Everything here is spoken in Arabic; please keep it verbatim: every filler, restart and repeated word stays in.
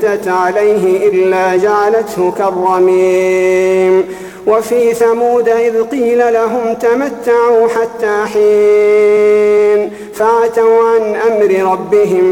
أرسلت عليه إلا جعلته كالرميم. وفي ثمود إذ قيل لهم تمتعوا حتى حين فعتوا عن أمر ربهم